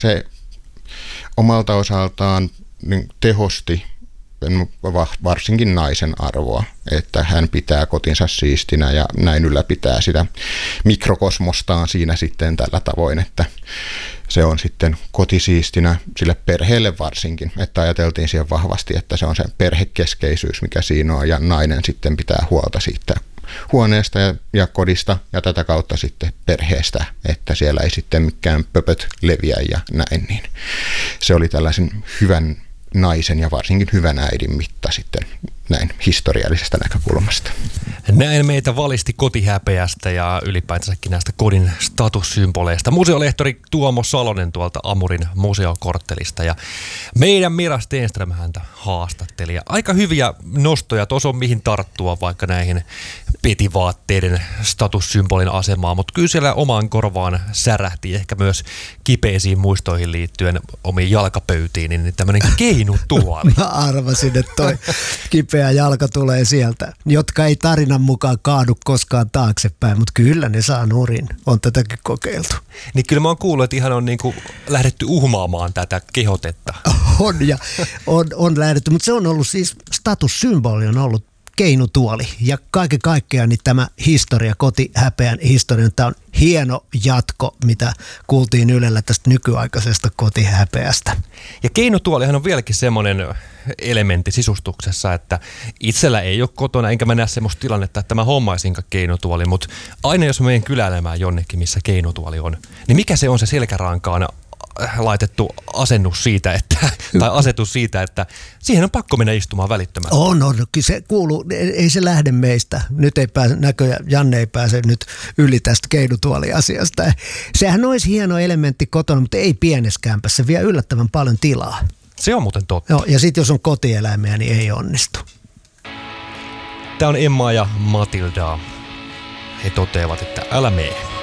Se omalta osaltaan niin tehosti varsinkin naisen arvoa, että hän pitää kotinsa siistinä ja näin ylläpitää sitä mikrokosmostaan siinä sitten tällä tavoin, että se on sitten kotisiistinä sille perheelle varsinkin, että ajateltiin siihen vahvasti, että se on se perhekeskeisyys, mikä siinä on, ja nainen sitten pitää huolta siitä huoneesta ja kodista ja tätä kautta sitten perheestä, että siellä ei sitten mikään pöpöt leviä ja näin, niin se oli tällaisen hyvän naisen ja varsinkin hyvän äidin mitta sitten näin historiallisesta näkökulmasta. Näin meitä valisti kotihäpeästä ja ylipäätänsäkin näistä kodin statussymboleista museolehtori Tuomo Salonen tuolta Amurin museokorttelista, ja meidän Mira Stenström häntä haastatteli. Ja aika hyviä nostoja, tuossa on mihin tarttua vaikka näihin petivaatteiden statussymbolin asemaan, mutta kyllä siellä omaan korvaan särähti ehkä myös kipeisiin muistoihin liittyen omiin jalkapöytiin, niin tämmöinen keinutuoli. Mä arvasin, että toi kipeä jalka tulee sieltä, jotka ei tarinan mukaan kaadu koskaan taaksepäin, mutta kyllä ne saa nurin. On tätäkin kokeiltu. Niin kyllä mä oon kuullut, että ihan on niinku lähdetty uhmaamaan tätä kehotetta. On ja on lähdetty, mutta se on ollut siis statussymboli on ollut keinutuoli ja kaiken kaikkiaan niin tämä historia, kotihäpeän historia, tämä on hieno jatko, mitä kuultiin Ylellä tästä nykyaikaisesta kotihäpeästä. Ja keinutuolihan on vieläkin semmoinen elementti sisustuksessa, että itsellä ei ole kotona, enkä mä näe semmoista tilannetta, että mä hommaisinkaan keinutuoli, mutta aina jos mä menen kyläilemään jonnekin, missä keinutuoli on, niin mikä se on se selkärankaan laitettu asennus siitä, tai asetus siitä, että siihen on pakko mennä istumaan välittömästi. On. Kyllä se kuuluu, ei se lähde meistä. Nyt ei pääse, Janne ei pääse nyt yli tästä keinutuoliasiasta. Sehän olisi hieno elementti kotona, mutta ei pienessä kämpässä. Se vie yllättävän paljon tilaa. Se on muuten totta. Joo, ja sitten jos on kotieläimiä, niin ei onnistu. Tämä on Emma ja Matilda. He toteavat, että älä mene.